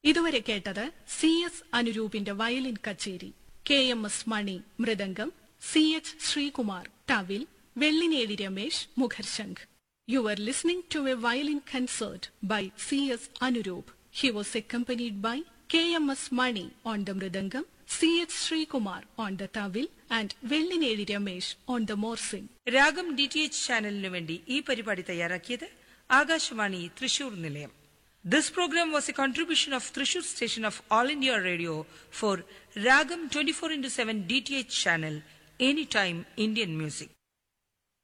ഇതുവരെ കേട്ടത് CS അനുരൂപിന്റെ violin കച്ചേരി, KMS money mridangam, CH Sreekumar thavil, Vellinezhi Ramesh മുഖർശംഖ്. You were listening to a violin concert by CS Anuroop. He was accompanied by KMS Mani on the mridangam, CH Srikumar on the tawil and Vellineri Ramesh on the morsing. രാഗം DTH ചാനലിനു വേണ്ടി ഈ പരിപാടി തയ്യാറാക്കിയത് ആകാശവാണി തൃശൂർ നിലയം. This program was a contribution of Thrissur station of All India Radio for Ragam 24/7 DTH channel, anytime Indian music.